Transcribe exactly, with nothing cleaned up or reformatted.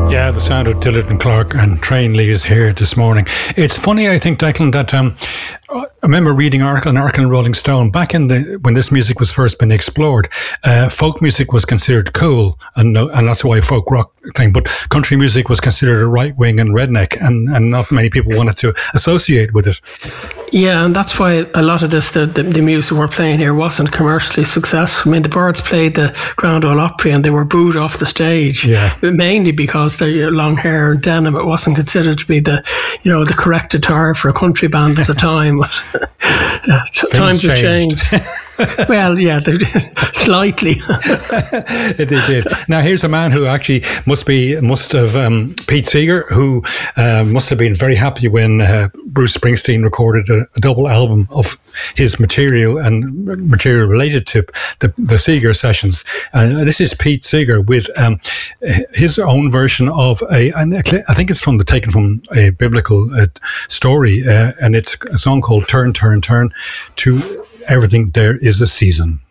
Yeah, the sound of Dillard and Clark and Train Leaves here this morning. It's funny, I think, Declan, that um, I remember reading an article in Rolling Stone back in the when this music was first being explored. Uh, folk music was considered cool, and no, and that's why folk rock thing. But country music was considered a right wing and redneck, and, and not many people wanted to associate with it. Yeah, and that's why a lot of this, the, the, the music we're playing here, wasn't commercially successful. I mean, the Byrds played the Grand Ole Opry and they were booed off the stage. Yeah. Mainly because their long hair and denim, it wasn't considered to be the, you know, the correct attire for a country band at the time. But yeah, times have changed. Well, yeah, they did. Slightly. They did. Now, here's a man who actually must be, must have, um, Pete Seeger, who uh, must have been very happy when uh, Bruce Springsteen recorded a, a double album of his material and material related to the, the Seeger sessions. And uh, this is Pete Seeger with um, his own version of a, and I think it's from the taken from a biblical uh, story, uh, and it's a song called "Turn, Turn, Turn" to Everything There Is a Season.